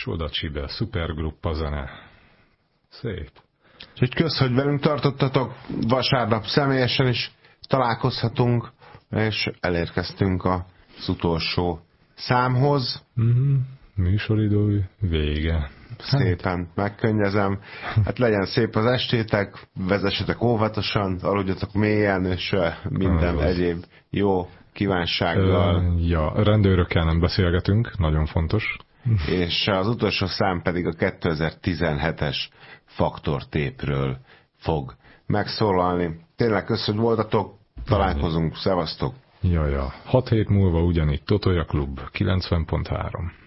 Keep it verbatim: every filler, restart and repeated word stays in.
Csoda Csibe, szupergruppa zene. Szép. Úgyhogy kösz, hogy velünk tartottatok. Vasárnap személyesen is találkozhatunk, és elérkeztünk az utolsó számhoz. Mm-hmm. Műsoridő vége. Szépen megkönnyezem. Hát legyen szép az estétek, vezessetek óvatosan, aludjatok mélyen, és minden az egyéb jó kívánsággal. Ö, ja, rendőrökkel nem beszélgetünk, nagyon fontos. És az utolsó szám pedig a kétezer-tizenhetes faktortépről fog megszólalni. Tényleg kösz, hogy voltatok, találkozunk, szevasztok! Jaja, hat hét múlva ugyanígy Totoja Klub, kilencven pont három.